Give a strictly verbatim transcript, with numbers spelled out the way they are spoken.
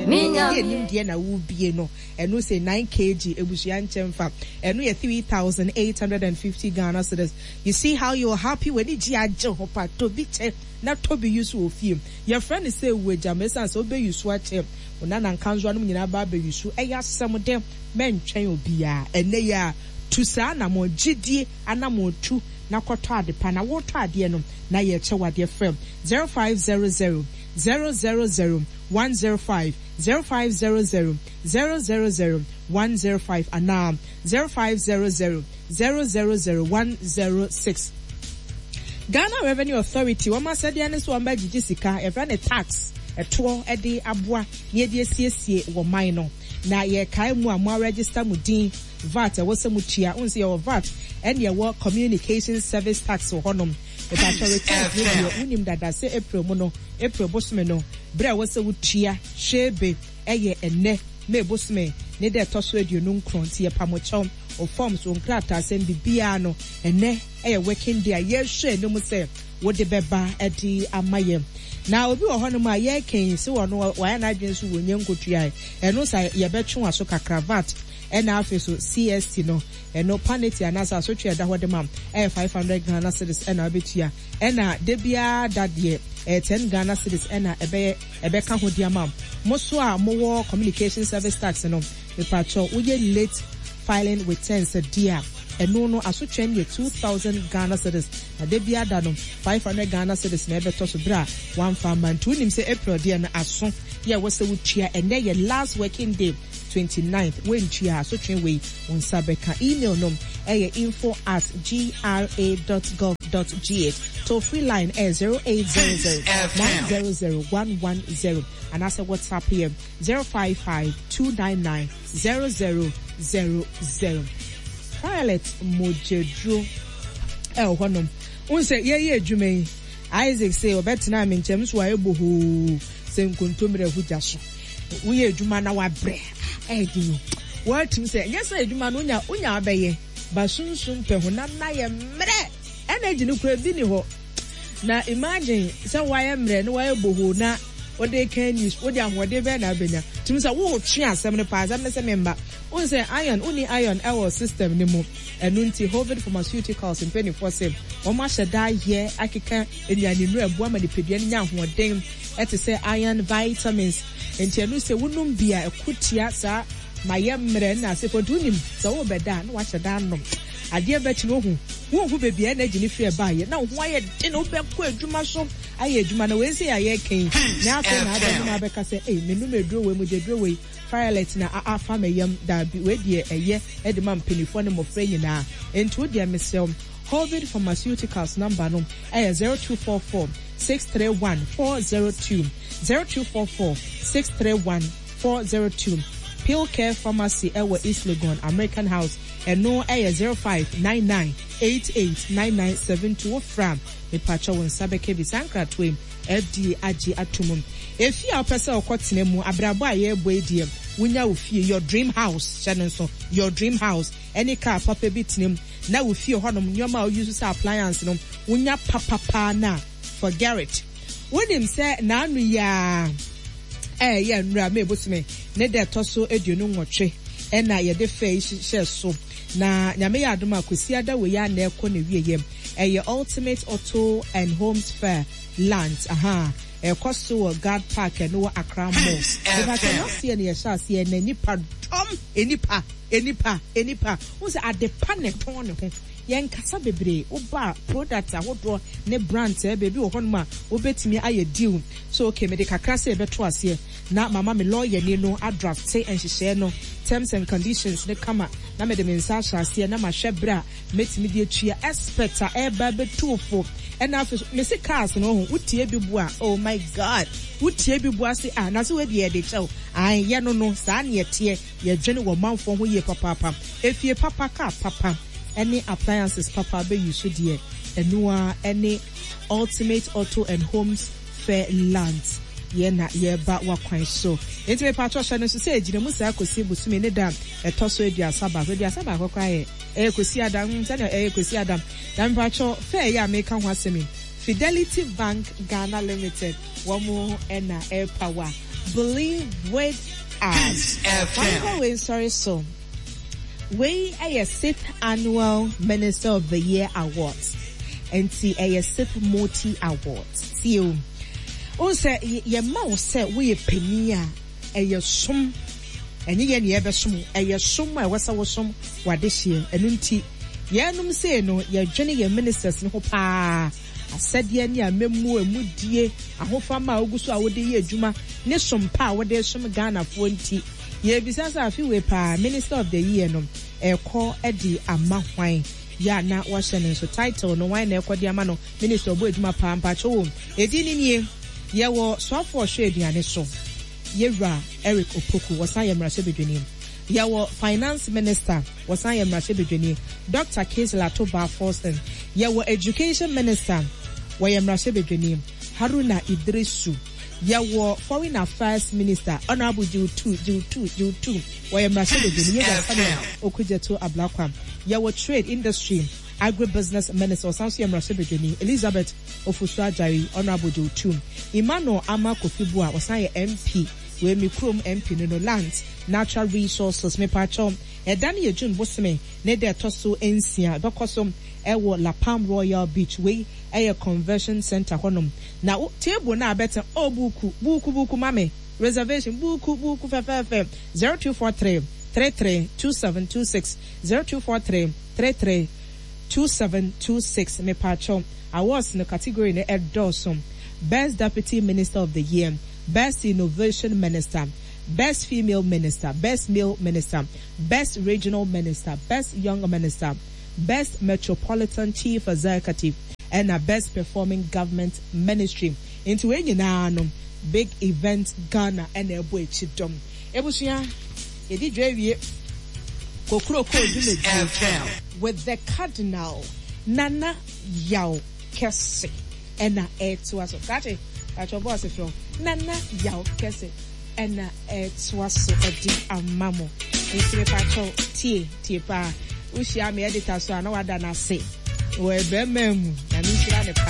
nim de na wo bie no eno say nine kilograms ebusua nchemfa eno ye three thousand eight hundred fifty Ghana cedis. You see how you're happy when you age hopa to be che na to be useful of you. Your friend is say we jamesa so be useful at him. Una nan kanzo anu nyina ba be useful e ya sem dem men twen obia ene ya tu sa na mo gidie ana mo tu na kwoto ade pa na wo to ade no na ye che wade frem zero five zero zero zero zero zero one zero five zero five zero zero zero zero zero one zero five and zero five zero zero zero zero zero one zero six. Ghana Revenue Authority wama said ya nesu wamba jijisika evra ne tax eto ede aboa ne de asiesie wo man no na ye kai mu amwa register mu din V A T wo se mu tua unse ye V A T and ye wo communication service tax wo honom e ba tore radio unim dada se April mu no April bosme no bra wo se wo tua shebe eye enne me bosme ne de to so radio no nkronti ye pamochom o forms on krata sem bibia no enne eye working day ye hwe no mu se wo de beba edi amayem na obi wo hono ma ye ken se wo no wa na adwen so wo nyenkotua e no sa ye betwe aso kakravat e na afeso C S T no e no paneti anasa so twa da hode mam e five hundred Ghana cedis e na betua e na debia dadie e ten Ghana cedis e na ebe ebe ka ho dia mam mo so a mo wo communication service tax no me pacho wo ye late filing with ten so dia eno no aso twen ye two thousand Ghana cedis na debia da no five hundred Ghana cedis na ebe to so bra one farm two nim say April dia na aso ye wo se wo tua and ye last working day twenty-ninth when tua so twen we on sabeka email no eh info at gra dot gov dot g h toll free line eh zero eight zero zero nine zero zero one one zero and as a WhatsApp here zero five five two nine nine zero zero zero zero. Violet Mojedro eh honom unse ye ye adwuma Isaac say obetina me nchem so ayebo ho se nkontomre huja so wo ye adwuma na wa bre eh di what him say yes adwuma no nya unya abeye basunsun pe ho na na ye mre energy no kura bi ni ho na imagine say wa ye mre no wa ayebo ho na what they can use what they are what they be na benya tim say wo twe asem ne pa asem ne se member un say iron uni iron our system ne mu enunti Hovid Pharmaceuticals in twenty-four seven o ma sheda here akeka enyane nu abu ama de pedua nya hoden et say iron vitamins enti enu say wonum bia ekotia sa mayemre na se fodunim so wo beda na wa sheda nom ade be chi no hu wo hu bebia na gini free ba ye na ho aye de no be ko adwuma so aye adwuma na we say aye ken na afa na ade na be ka say eh menum eduro we mu de duro we Violet na afa mayem da bi we de eye e de man penifo ne mo frɛ nyina enti wo de mesel Hovid Pharmaceuticals number no eh zero two four four six three one four zero two zero two four four six three one four zero two. Pill Care Pharmacy ewa East Legon American House and no eh zero five nine nine eight eight nine nine seven two from me pacho won sabeke bisanka twem F D A agi atumum if you are person okotene mu abrabo aye boedie wunya ofie your dream house channel so your dream house any car papa bitinem na ofie honom nyoma o use say appliance no wunya papa pa na forget it when him say na anu ya eh ya nra me bosime ne de toso eduonu nwotwe e na ye de fe hye so na nyame ya adoma akosi ada we ya na ekọ na wieyem eh Ultimate Auto and Homes Fair Land aha e koso Guard Park and no Accra Mall because I not see any sha see na nipa dom enipa enipa enipa who say at the panic ton ho yen kasa bebre oba product ahodo ne brand e baby wo honma obetimi aye deal so okay me de kakra se beto ase na mama me lawyer ni no adraft say enhihye no terms and conditions ne kama na me de mensa ase na ma hwebra metimi de atua expert a e ba betufo and now me se cars no ho utie bi bua oh my god utie bi bua se ah na so we de de chow ai ye no no sa na ye tie ye dwene wo manfo ho ye papa papa efie papa ka papa any appliances papa be you should here enua any Ultimate Auto and Homes Fair Land ye na ye ba wakwan so enti me patro hye no so say ejina musa akosi busume ne da etoso eduasa ba eduasa ba akokwa ye e kosi adam se na e kosi adam dan patro fair ya make ho asemi Fidelity Bank Ghana Limited womo ena air power believe with us. One way, sorry, so we are a sixth annual Minister of the Year Awards and see a sixth multi awards. See you. Also, your mouse said we a penny a your sum and you get the sum a your sum. I was our sum what this year and unti yanum say no your journey your ministers in hopa. I said yen ya memu emudie ahofama oguso awode ye adwuma ne sompa awode som Ghana twenty ye bisasa afi we pa Minister of the Year no e ko edi ama hwan ya na wahye ne so title no wan na e ko di ama no Minister obo adwuma pa mpacho edi ni nie ye wo swafo hwe aduane so ye ra Eric Opoku wasan ye mrase bedwani ye wo Finance Minister wasan ye mrase bedwani Doctor Kezla Toba Forsten ye wo Education Minister Wayamrashe Bedwani Haruna Idrisu Yawo Foreign Affairs Minister Honorable Jutu Jutu Jutu Wayamrashe Bedwani Yawo Okujeto Ablakwa Yawo Trade Industry Agribusiness Minister Osanso Yamrashe Bedwani Elizabeth Ofusuajari Honorable Jutu Emmanuel Ama Kofibua Osaye M P we mi krom M P no lands natural resources me pacho e dani ye June Bosome ne de toso ensia bekoso ewo La Palm Royal Beach we a convention center honum na table na better o buku buku buku mame reservation buku buku fefe zero two four three three three two seven two six zero two four three three three two seven two six me pacho awards in the category ne edosum Best Deputy Minister of the Year, Best Innovation Minister, Best Female Minister, Best Male Minister, Best Regional Minister, Best Young Minister, Best Metropolitan Chief Executive, and a Best Performing Government Ministry. Into any no big event Ghana and a boy chidom. Ebusia, Edi Drevi, Kokro Ko with the Cardinal Nana Yao Kese. Ena etwaso kati acho boss from Nana Yao Kese ena etwaso odi amamo ntire pacho tie tie pa ushi am editor so na wada na se we be memu na ntira ne